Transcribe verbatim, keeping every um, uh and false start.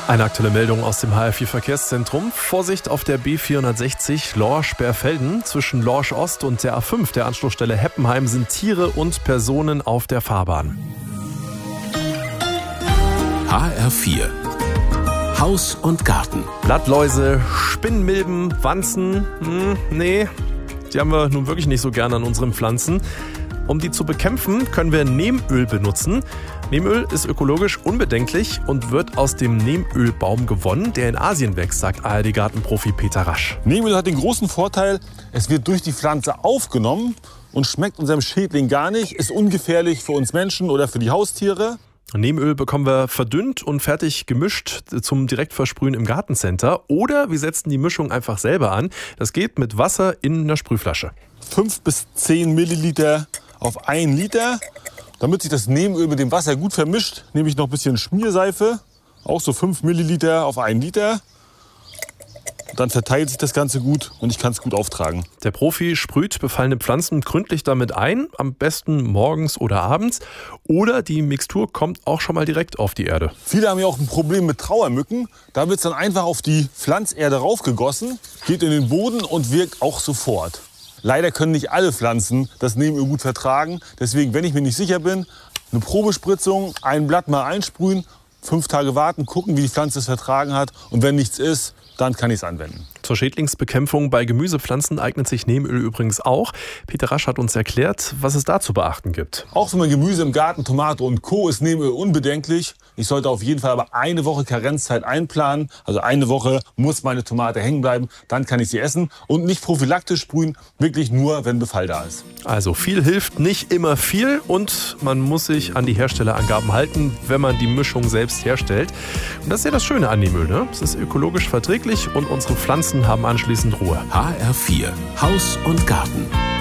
Eine aktuelle Meldung aus dem H R vier Verkehrszentrum. Vorsicht auf der B vierhundertsechzig Lorsch-Berfelden. Zwischen Lorsch Ost und der A fünf, der Anschlussstelle Heppenheim, sind Tiere und Personen auf der Fahrbahn. H R vier Haus und Garten. Blattläuse, Spinnmilben, Wanzen, hm, nee, die haben wir nun wirklich nicht so gerne an unseren Pflanzen. Um die zu bekämpfen, können wir Neemöl benutzen. Neemöl ist ökologisch unbedenklich und wird aus dem Neemölbaum gewonnen, der in Asien wächst, sagt A R D-Gartenprofi Peter Rasch. Neemöl hat den großen Vorteil, es wird durch die Pflanze aufgenommen und schmeckt unserem Schädling gar nicht, ist ungefährlich für uns Menschen oder für die Haustiere. Neemöl bekommen wir verdünnt und fertig gemischt zum Direktversprühen im Gartencenter. Oder wir setzen die Mischung einfach selber an. Das geht mit Wasser in einer Sprühflasche. Fünf bis zehn Milliliter auf einen Liter. Damit sich das Neemöl mit dem Wasser gut vermischt, nehme ich noch ein bisschen Schmierseife. Auch so fünf Milliliter auf einen Liter. Dann verteilt sich das Ganze gut und ich kann es gut auftragen. Der Profi sprüht befallene Pflanzen gründlich damit ein, am besten morgens oder abends. Oder die Mixtur kommt auch schon mal direkt auf die Erde. Viele haben ja auch ein Problem mit Trauermücken. Da wird es dann einfach auf die Pflanzerde raufgegossen, geht in den Boden und wirkt auch sofort. Leider können nicht alle Pflanzen das Neemöl gut vertragen. Deswegen, wenn ich mir nicht sicher bin, eine Probespritzung, ein Blatt mal einsprühen, fünf Tage warten, gucken, wie die Pflanze es vertragen hat. Und wenn nichts ist, dann kann ich es anwenden. Zur Schädlingsbekämpfung bei Gemüsepflanzen eignet sich Neemöl übrigens auch. Peter Rasch hat uns erklärt, was es da zu beachten gibt. Auch für mein Gemüse im Garten, Tomate und Co. ist Neemöl unbedenklich. Ich sollte auf jeden Fall aber eine Woche Karenzzeit einplanen. Also eine Woche muss meine Tomate hängen bleiben, dann kann ich sie essen. Und nicht prophylaktisch sprühen, wirklich nur, wenn Befall da ist. Also viel hilft nicht immer viel und man muss sich an die Herstellerangaben halten, wenn man die Mischung selbst herstellt. Und das ist ja das Schöne an Neemöl, ne? Es ist ökologisch verträglich und unsere Pflanzen haben anschließend Ruhe. H R vier Haus und Garten.